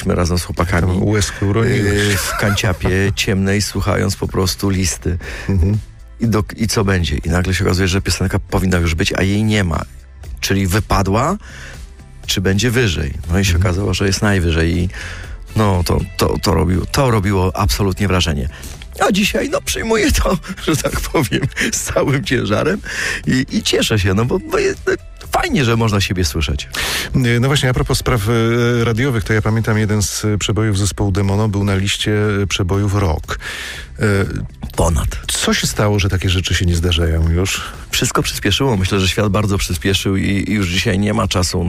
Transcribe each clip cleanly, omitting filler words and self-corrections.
razem z chłopakami łezkę uroniłeś. w kanciapie ciemnej, słuchając po prostu listy. I co będzie? I nagle się okazuje, że piosenka powinna już być, a jej nie ma. Czyli wypadła, czy będzie wyżej? No i się okazało, że jest najwyżej i no to robiło absolutnie wrażenie. A dzisiaj, przyjmuję to, że tak powiem, z całym ciężarem i cieszę się, bo fajnie, że można siebie słyszeć. No właśnie, a propos spraw radiowych, to ja pamiętam jeden z przebojów zespołu Demono był na liście przebojów rock. Ponad. Co się stało, że takie rzeczy się nie zdarzają już? Wszystko przyspieszyło. Myślę, że świat bardzo przyspieszył i już dzisiaj nie ma czasu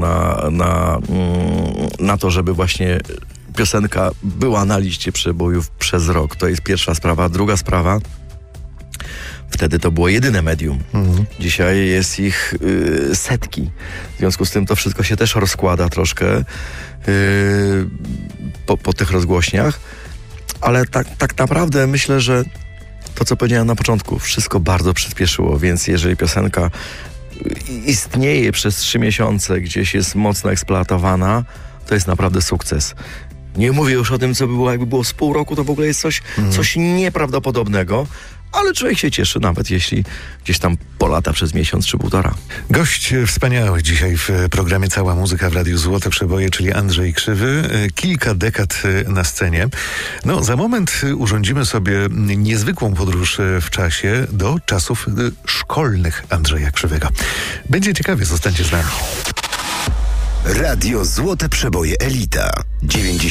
na to, żeby właśnie piosenka była na liście przebojów przez rok. To jest pierwsza sprawa. Druga sprawa, wtedy to było jedyne medium. Dzisiaj jest ich setki. W związku z tym to wszystko się też rozkłada troszkę po tych rozgłośniach. Ale tak naprawdę myślę, że to, co powiedziałem na początku, wszystko bardzo przyspieszyło, więc jeżeli piosenka istnieje przez 3 miesiące, gdzieś jest mocno eksploatowana, to jest naprawdę sukces. Nie mówię już o tym, co by było, jakby było z pół roku, to w ogóle jest coś nieprawdopodobnego, ale człowiek się cieszy, nawet jeśli gdzieś tam polata przez miesiąc czy 1,5. Gość wspaniały dzisiaj w programie Cała Muzyka w Radiu Złote Przeboje, czyli Andrzej Krzywy. Kilka dekad na scenie. Za moment urządzimy sobie niezwykłą podróż w czasie do czasów szkolnych Andrzeja Krzywego. Będzie ciekawie, zostańcie z nami. Radio Złote Przeboje Elita 90.